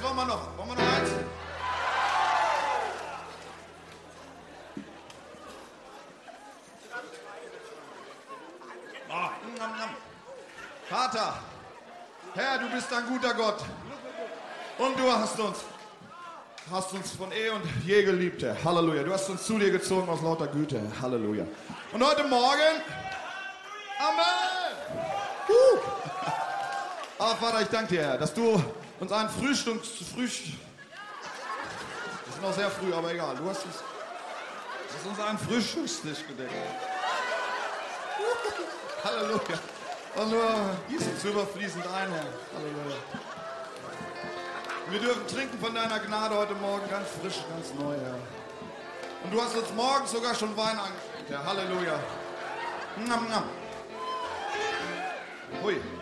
wollen wir noch? Wollen wir noch eins? Vater, Herr, du bist ein guter Gott. Und du hast uns von eh und je geliebt, Herr. Halleluja. Du hast uns zu dir gezogen aus lauter Güte, Herr. Halleluja. Und heute Morgen, Amen. Aber Vater, ich danke dir, Herr, dass du uns einen das ist noch sehr früh, aber egal. Du hast uns einen Frühstückstisch gedeckt. Halleluja. Und nur gieß uns überfließend ein, Herr. Halleluja. Wir dürfen trinken von deiner Gnade heute Morgen ganz frisch, ganz neu, Herr. Und du hast uns morgens sogar schon Wein angeschenkt, Herr. Halleluja. Hui.